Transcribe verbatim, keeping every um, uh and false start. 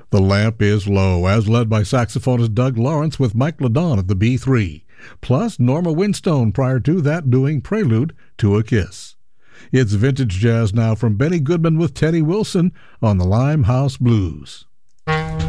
The Lamp is Low, as led by saxophonist Doug Lawrence with Mike LeDon at the B three, plus Norma Winstone prior to that doing Prelude to a Kiss. It's vintage jazz now from Benny Goodman with Teddy Wilson on the Limehouse Blues.